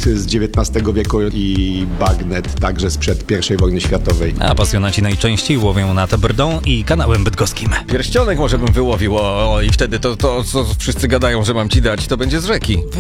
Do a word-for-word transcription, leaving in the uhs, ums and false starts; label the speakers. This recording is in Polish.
Speaker 1: z dziewiętnastego wieku i bagnet także sprzed pierwszej wojny światowej.
Speaker 2: A pasjonaci najczęściej łowią nad Brdą i kanałem bydgoskim.
Speaker 3: Pierścionek może bym wyłowił, o, o i wtedy to, to, co wszyscy gadają, że mam ci dać, to będzie z rzeki.